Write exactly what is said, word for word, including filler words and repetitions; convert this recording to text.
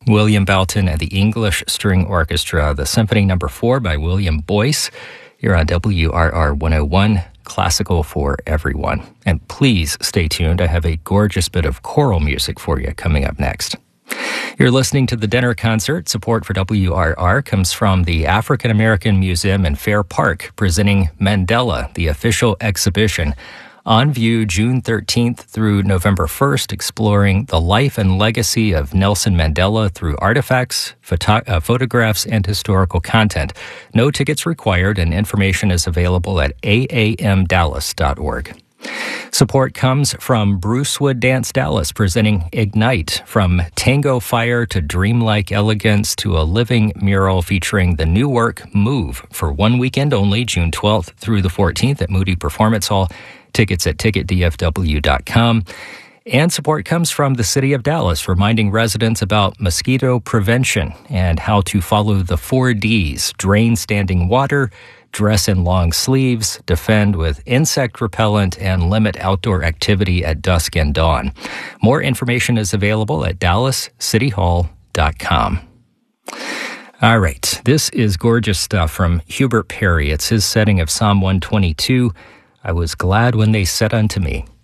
William Boughton and the English String Orchestra, the Symphony Number Four by William Boyce, here on W R R one oh one, Classical for Everyone. And please stay tuned. I have a gorgeous bit of choral music for you coming up next. You're listening to the Dinner Concert. Support for W R R comes from the African American Museum in Fair Park, presenting Mandela, the official exhibition. On view June thirteenth through November first, exploring the life and legacy of Nelson Mandela through artifacts, photo- uh, photographs, and historical content. No tickets required, and information is available at a a m dallas dot org. Support comes from Brucewood Dance Dallas, presenting Ignite, from tango fire to dreamlike elegance to a living mural featuring the new work Move for one weekend only, June twelfth through the fourteenth at Moody Performance Hall. Tickets at ticket d f w dot com. And support comes from the City of Dallas, reminding residents about mosquito prevention and how to follow the four Ds: drain standing water, dress in long sleeves, defend with insect repellent, and limit outdoor activity at dusk and dawn. More information is available at dallas city hall dot com. All right, this is gorgeous stuff from Hubert Perry. It's his setting of Psalm one twenty-two. I was glad when they said unto me,